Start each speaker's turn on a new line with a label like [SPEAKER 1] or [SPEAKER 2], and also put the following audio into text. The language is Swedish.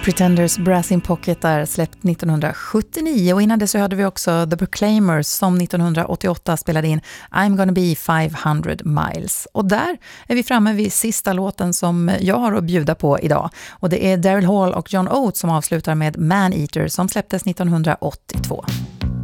[SPEAKER 1] Pretenders Brass in Pocket är släppt 1979 och innan det så hade vi också The Proclaimers som 1988 spelade in I'm gonna be 500 miles. Och där är vi framme vid sista låten som jag har att bjuda på idag. Och det är Daryl Hall och John Oates som avslutar med Man Eater som släpptes 1982.